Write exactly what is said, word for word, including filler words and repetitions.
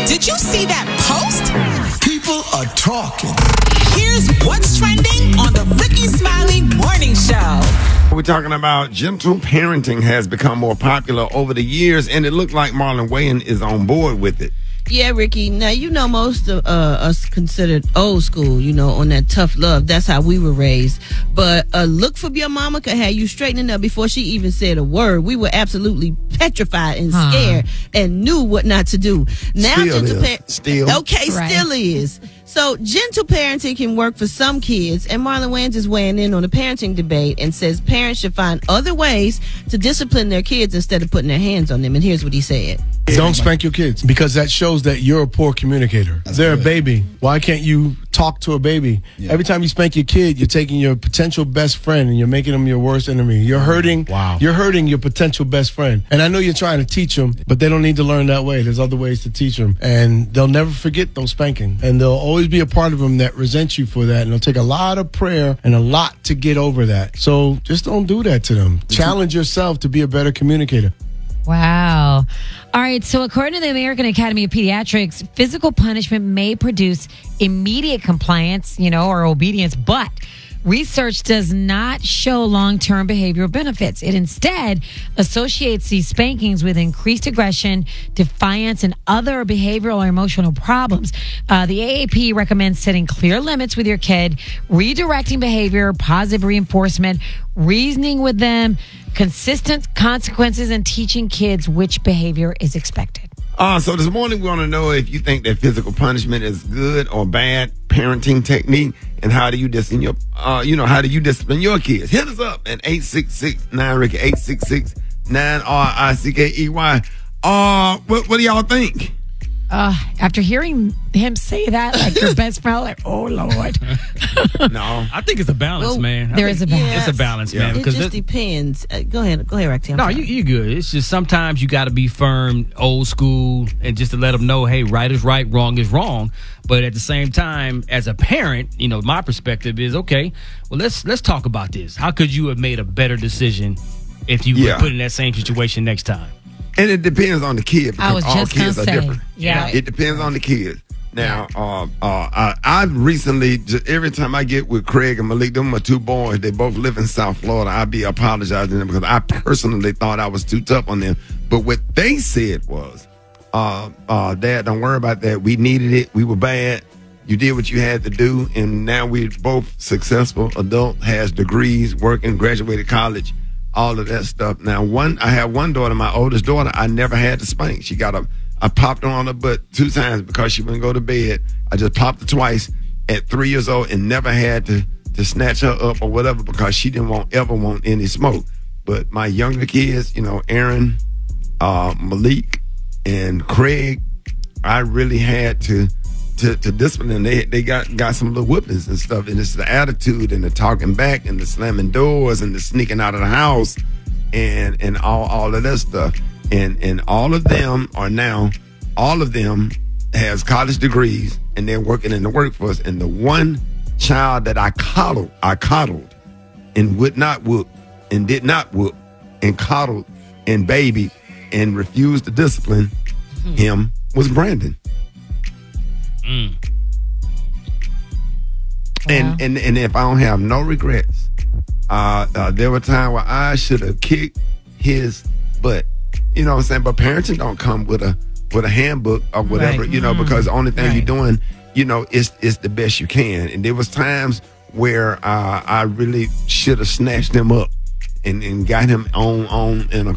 Did you see that post? People are talking. Here's what's trending on the Ricky Smiley Morning Show. We're talking about gentle parenting has become more popular over the years, and it looked like Marlon Wayans is on board with it. Yeah, Ricky. Now, you know, most of uh, us considered old school, you know, on that tough love. That's how we were raised. But a look from your mama could have you straightening up before she even said a word. We were absolutely petrified and huh. scared and knew what not to do. Now, Still gentle is. pa- Still. Okay, Right. still is. So, gentle parenting can work for some kids, and Marlon Wayans is weighing in on the parenting debate and says parents should find other ways to discipline their kids instead of putting their hands on them. And here's what he said. Don't spank your kids because that shows that you're a poor communicator. That's They're good. a baby. Why can't you talk to a baby? Yeah. Every time you spank your kid, you're taking your potential best friend and you're making them your worst enemy. You're hurting. Wow. You're hurting your potential best friend. And I know you're trying to teach them, but they don't need to learn that way. There's other ways to teach them, and they'll never forget those spanking. And there'll always be a part of them that resents you for that. And it'll take a lot of prayer and a lot to get over that. So just don't do that to them. Challenge yourself to be a better communicator. Wow. All right. So, according to the American Academy of Pediatrics, physical punishment may produce immediate compliance, you know, or obedience, but research does not show long-term behavioral benefits. It instead associates these spankings with increased aggression, defiance, and other behavioral or emotional problems. Uh, the A A P recommends setting clear limits with your kid, redirecting behavior, positive reinforcement, reasoning with them, consistent consequences, and teaching kids which behavior is expected. Uh, so this morning we want to know if you think that physical punishment is good or bad parenting technique, and how do you discipline your, uh, you know, how do you discipline your kids? Hit us up at eight six six nine Ricky, eight six six nine R I C K E Y. Uh, what, what do y'all think? Uh, after hearing him say that, like your best friend, like, oh Lord. No. I think it's a balance, Well, man. I there think is a balance. It's a balance, Yeah. man. It Because just this- depends. Uh, go ahead. Go ahead, Roxy. I'm no, sorry. you you good. It's just sometimes you got to be firm, old school, and just to let them know, hey, right is right, wrong is wrong. But at the same time, as a parent, you know, my perspective is okay. Well, let's let's talk about this. How could you have made a better decision if you Yeah. were put in that same situation next time? And it depends on the kid, because I was all just kids gonna are say, different. yeah. It depends on the kids. Now, uh, uh, I, I've recently, just every time I get with Craig and Malik, them are two boys. They both live in South Florida. I be apologizing to them because I personally thought I was too tough on them. But what they said was, uh, uh, Dad, don't worry about that. We needed it. We were bad. You did what you had to do, and now we're both successful. Adult, has degrees, working, graduated college, all of that stuff. Now, one, I have one daughter, my oldest daughter, I never had to spank. She got a, I popped her on her butt two times because she wouldn't go to bed. I just popped her twice at three years old and never had to, to snatch her up or whatever because she didn't want ever want any smoke. But my younger kids, you know, Aaron, uh, Malik, and Craig, I really had to to, to discipline them. They they got, got some little whippings and stuff, and it's the attitude and the talking back and the slamming doors and the sneaking out of the house and and all all of that stuff. And and all of them are now, all of them has college degrees and they're working in the workforce. And the one child that I coddled, I coddled and would not whoop and did not whoop and coddled and babied and refused to discipline him was Brandon. Mm. And, and and if I don't have no regrets, uh, uh, there were times where I should have kicked his butt. You know what I'm saying? But parenting don't come with a with a handbook or whatever, Right. you know, because the only thing Right. you're doing, you know, is is the best you can. And there was times where uh, I really should have snatched him up and, and got him on on in a